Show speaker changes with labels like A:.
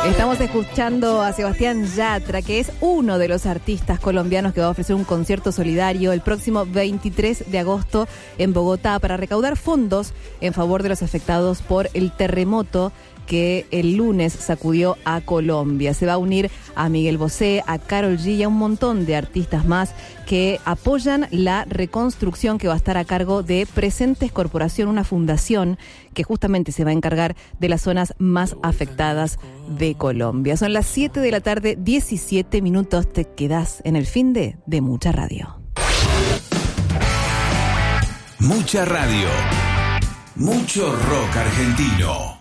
A: Estamos escuchando a Sebastián Yatra, que es uno de los artistas colombianos que va a ofrecer un concierto solidario el próximo 23 de agosto en Bogotá para recaudar fondos en favor de los afectados por el terremoto que el lunes sacudió a Colombia. Se va a unir a Miguel Bosé, a Karol G y a un montón de artistas más que apoyan la reconstrucción que va a estar a cargo de Presentes Corporación, una fundación que justamente se va a encargar de las zonas más afectadas de Colombia. Son las 7 de la tarde, 17 minutos. Te quedás en el fin de Mucha Radio.
B: Mucha Radio. Mucho rock argentino.